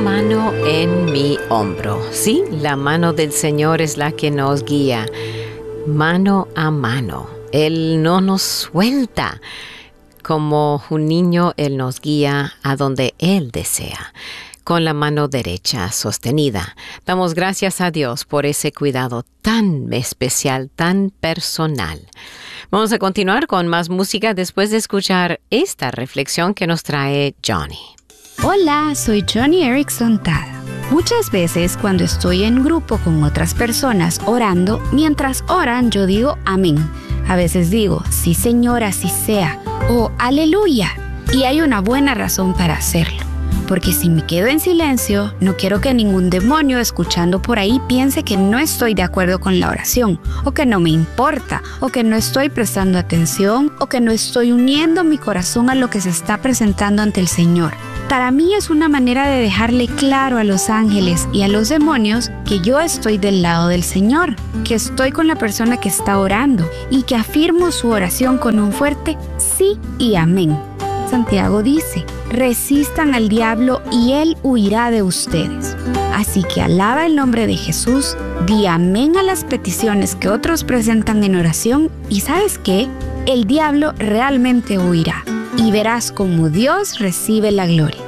mano en mi hombro. Sí, la mano del Señor es la que nos guía, mano a mano. Él no nos suelta. Como un niño, Él nos guía a donde Él desea, con la mano derecha sostenida. Damos gracias a Dios por ese cuidado tan especial, tan personal. Vamos a continuar con más música después de escuchar esta reflexión que nos trae Johnny. Hola, soy Johnny Erickson Tada. Muchas veces cuando estoy en grupo con otras personas orando, mientras oran yo digo amén. A veces digo, sí Señor, así sea, o aleluya. Y hay una buena razón para hacerlo. Porque si me quedo en silencio, no quiero que ningún demonio escuchando por ahí piense que no estoy de acuerdo con la oración, o que no me importa, o que no estoy prestando atención, o que no estoy uniendo mi corazón a lo que se está presentando ante el Señor. Para mí es una manera de dejarle claro a los ángeles y a los demonios que yo estoy del lado del Señor, que estoy con la persona que está orando y que afirmo su oración con un fuerte sí y amén. Santiago dice, resistan al diablo y él huirá de ustedes. Así que alaba el nombre de Jesús, di amén a las peticiones que otros presentan en oración y ¿sabes qué? El diablo realmente huirá y verás cómo Dios recibe la gloria.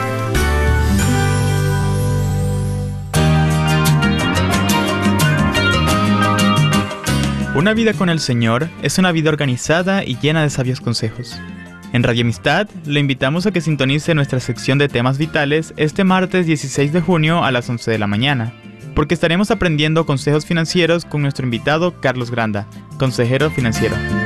Una vida con el Señor es una vida organizada y llena de sabios consejos. En Radio Amistad, le invitamos a que sintonice nuestra sección de temas vitales este martes 16 de junio a las 11 de la mañana, porque estaremos aprendiendo consejos financieros con nuestro invitado Carlos Granda, consejero financiero.